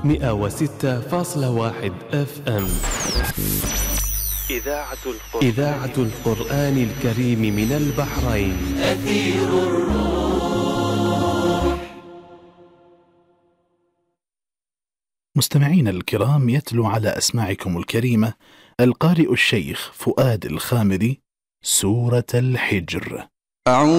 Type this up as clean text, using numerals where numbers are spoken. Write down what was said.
106.1 FM. إذاعة القرآن الكريم من البحرين. أثير الروح. مستمعين الكرام، يتلو على أسماعكم الكريمة القارئ الشيخ فؤاد الخامري سورة الحجر.